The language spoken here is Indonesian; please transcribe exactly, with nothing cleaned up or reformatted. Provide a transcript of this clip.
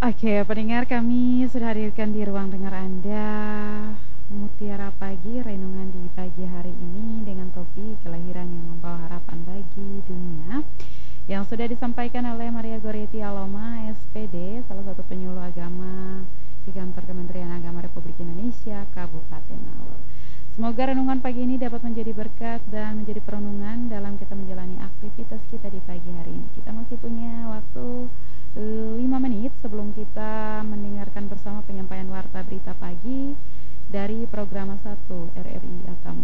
Oke, pendengar kami sudah hadirkan di ruang dengar Anda Mutiara Pagi, renungan di pagi hari ini dengan topik kelahiran yang membawa harapan bagi dunia yang sudah disampaikan oleh Maria Goretti Aloma, S P D, salah satu penyuluh agama di kantor Kementerian Agama Republik Indonesia, Kabupaten Nalor. Semoga renungan pagi ini dapat menjadi berkat dan menjadi perenungan dalam kita menjalani aktivitas kita di pagi hari ini. Kita masih punya waktu lima menit sebelum kita mendengarkan bersama penyampaian warta berita pagi dari program satu R R I Atama